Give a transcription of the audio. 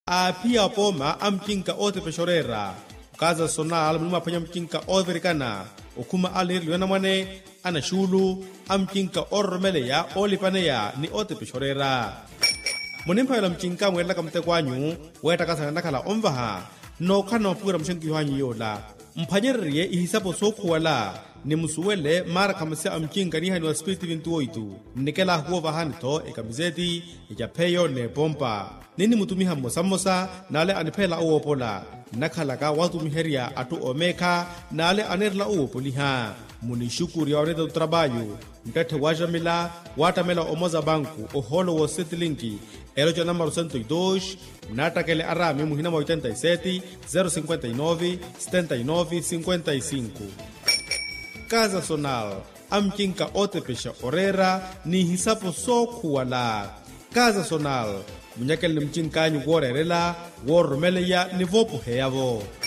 a pia poma amkinka ote peshorera kaza sonal mlima panya mkinka overikana ukuma alir liona mwane ana shulu amkinka ormele ya olipane ya ni ote peshorera munimpa yala mkinka mwela kamte kwanyu weta kasa nakala omvaha no kana pura mshenki hanyu yola mpanyerrie ihisapo sokuwala ni musuwele mara kamase amkinka ni hani wa spiriti vintuoitu nikela huova hanito ekamizeti ijapeyo ne pompa nini mutumiha mosamosa nale anipela uopola nakhalaka watu miheria atu omeka nale anerla uopoliha munishukuri ya oreda utrabayo mtate wajamila watamela omoza banku oholo wo setlinki eloja numero 102 natakele arame muhina 87 059 79 55 Casa Sonal amkinka ote pesha orera ni hisapo sokuwala Casa Sonal munyakele mchinkanyu worerela wormeleya ni vopo heyavo